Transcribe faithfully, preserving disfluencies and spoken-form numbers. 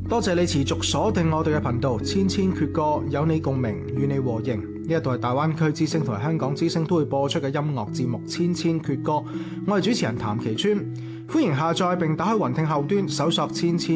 多謝你持續鎖定我哋嘅頻道，千千闕歌，有你共鳴，與你和應。呢一度係大灣區之聲同埋香港之聲都會播出嘅音樂節目《千千闕歌》，我係主持人譚其川，歡迎下載並打開雲聽後端搜索千千